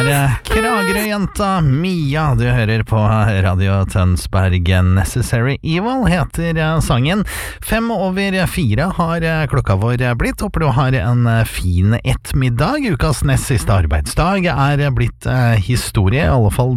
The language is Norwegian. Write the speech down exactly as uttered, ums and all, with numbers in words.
er Kragerø-jenta Mia du hører på Radio Tønsberg. Necessary Evil heter sangen. Fem over fire har klokka vår blitt. Håper du har en fin ettermiddag. Ukas nest siste arbeidsdag er blitt historie, i alle fall